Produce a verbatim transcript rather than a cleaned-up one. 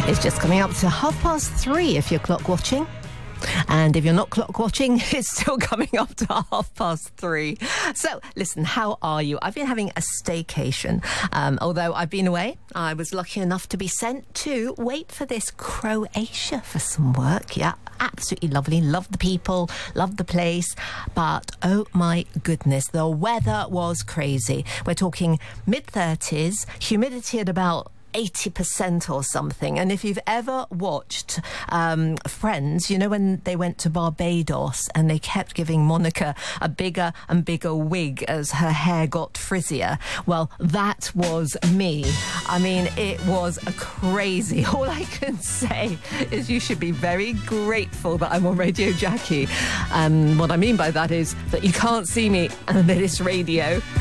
It's just coming up to half past three if you're clock watching. And if you're not clock watching, it's still coming up to half past three. So, listen, how are you? I've been having a staycation. Um, although I've been away, I was lucky enough to be sent to, wait for this, Croatia for some work. Yeah, absolutely lovely. Love the people, love the place. But, oh my goodness, the weather was crazy. We're talking mid-thirties, humidity at about eighty percent or something. And if you've ever watched um, Friends, you know when they went to Barbados and they kept giving Monica a bigger and bigger wig as her hair got frizzier? Well, that was me. I mean, it was a crazy. All I can say is you should be very grateful that I'm on Radio Jackie. Um, what I mean by that is that you can't see me and that it's radio.